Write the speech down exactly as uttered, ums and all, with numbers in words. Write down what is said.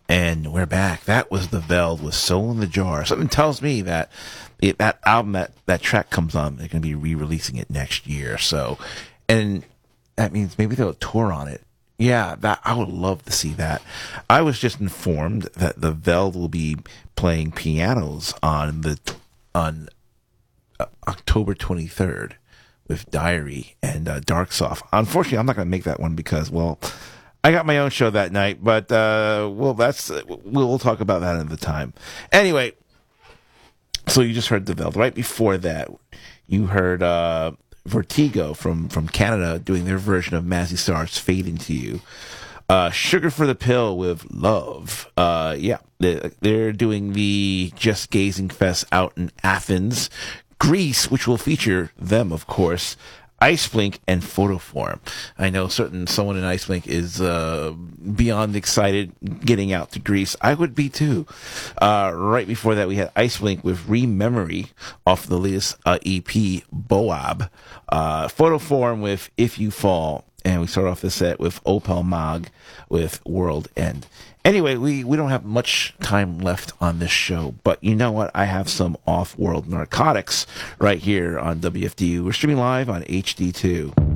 And we're back. That was the Veld with Soul in the Jar. Something tells me that it, that album, that, that track comes on, they're going to be re-releasing it next year. So, and that means maybe they'll tour on it. Yeah, that I would love to see that. I was just informed that the Veld will be playing pianos on the on uh, October twenty-third with Diary and uh, Darksoft. Unfortunately, I'm not going to make that one because, well, I got my own show that night. But uh, well, that's we'll, we'll talk about that another time. Anyway, so you just heard the Veld. Right before that, you heard. Uh, Vertigo from, from Canada doing their version of Mazzy Star's Fade Into You. Uh, Sugar for the Pill with Love. Uh, yeah, they're, they're doing the Just Gazing Fest out in Athens. Greece, which will feature them, of course. Iceblink and Photoform. I know certain someone in Iceblink is uh, beyond excited getting out to Greece. I would be too. Uh, right before that, we had Iceblink with Rememory off the latest uh, E P, Boab. Uh, Photoform with If You Fall. And we start off the set with Opal Mag with World End. Anyway, we, we don't have much time left on this show, but you know what? I have some off-world narcotics right here on W F D U. We're streaming live on H D two.